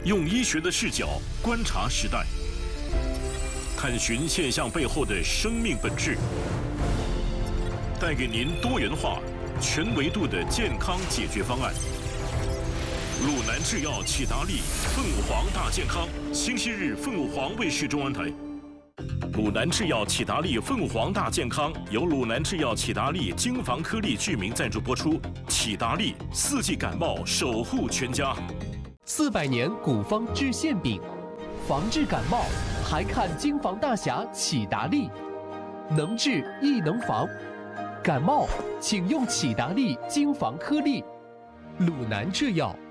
用医学的视角观察时代，探寻现象背后的生命本质，带给您多元化、全维度的健康解决方案。鲁南制药启达利凤凰大健康，星期日凤凰卫视中文台。鲁南制药启达利凤凰大健康由鲁南制药启达利精防颗粒剧名赞助播出。启达利四季感冒守护全家。 400年古方治馅饼，防治感冒还看京防大侠启达利，能治亦能防。感冒请用启达利京防颗粒。鲁南制药。